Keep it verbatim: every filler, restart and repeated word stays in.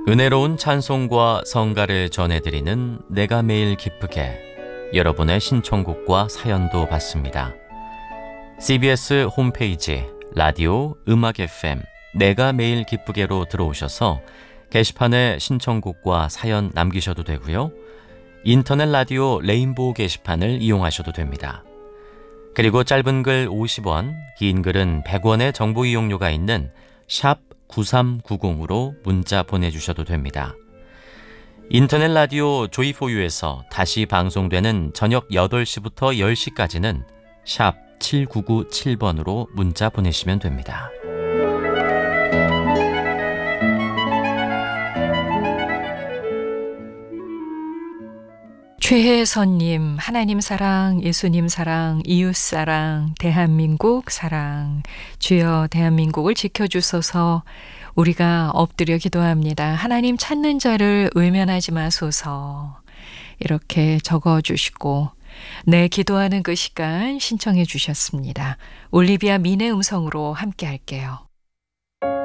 은혜로운 찬송과 성가를 전해드리는 내가 매일 기쁘게, 여러분의 신청곡과 사연도 받습니다. 씨비에스 홈페이지 라디오 음악 에프엠 내가 매일 기쁘게로 들어오셔서 게시판에 신청곡과 사연 남기셔도 되고요. 인터넷 라디오 레인보우 게시판을 이용하셔도 됩니다. 그리고 짧은 글 오십 원, 긴 글은 백 원의 정보 이용료가 있는 샵 구삼구공으로 문자 보내주셔도 됩니다. 인터넷 라디오 조이포유에서 다시 방송되는 저녁 여덟 시부터 열 시까지는 샵 칠구구칠 번으로 문자 보내시면 됩니다. 최혜선님, 하나님 사랑, 예수님 사랑, 이웃 사랑, 대한민국 사랑, 주여 대한민국을 지켜주소서. 우리가 엎드려 기도합니다. 하나님 찾는 자를 외면하지 마소서. 이렇게 적어주시고 네, 기도하는 그 시간 신청해 주셨습니다. 올리비아 민의 음성으로 함께 할게요.